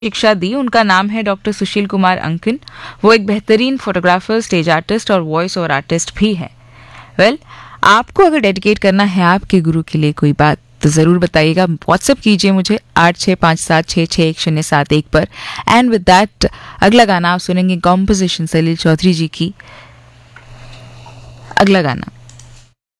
शिक्षा दी, उनका नाम है डॉक्टर सुशील कुमार अंकन। वो एक बेहतरीन फोटोग्राफर, स्टेज आर्टिस्ट और वॉइस ओवर आर्टिस्ट भी हैं। वेल, आपको अगर डेडिकेट करना है आपके गुरु के लिए कोई बात तो ज़रूर बताइएगा। व्हाट्सएप कीजिए मुझे 8657661071 पर। एंड विद दैट अगला गाना आप सुनेंगे कॉम्पोजिशन सलील चौधरी जी की। अगला गाना